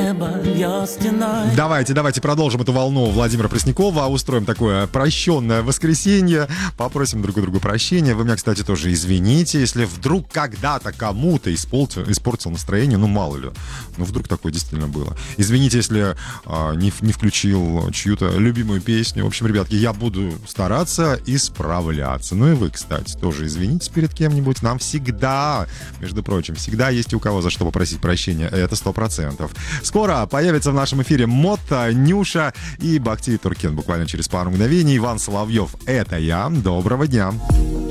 Давайте продолжим эту волну Владимира Преснякова. Устроим такое прощенное воскресенье. Попросим друг у друга прощения. Вы меня, кстати, тоже извините, если вдруг когда-то кому-то испортил настроение. Ну, мало ли. Ну, вдруг такое действительно было. Извините, если не включил чью-то любимую песню. В общем, ребятки, я буду стараться исправляться. Ну и вы, кстати, тоже извинитесь перед кем-нибудь. Нам всегда, между прочим, всегда есть у кого за что попросить прощения. Это 100%. Скоро появится в нашем эфире Мотта, Нюша и Бахти Туркен. Буквально через пару мгновений. Иван Соловьев — это я. Доброго дня.